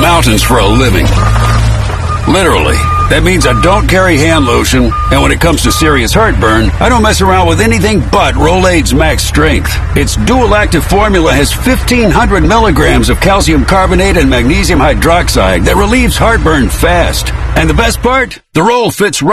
mountains for a living. Literally. That means I don't carry hand lotion, and when it comes to serious heartburn, I don't mess around with anything but Rolaids Max Strength. Its dual-active formula has 1,500 milligrams of calcium carbonate and magnesium hydroxide that relieves heartburn fast. And the best part? The roll fits right